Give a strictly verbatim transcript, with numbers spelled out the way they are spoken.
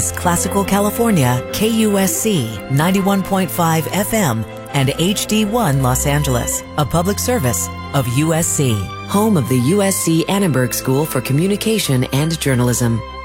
Classical California, K U S C ninety-one point five F M, and H D one Los Angeles, a public service of U S C, home of the U S C Annenberg School for Communication and Journalism.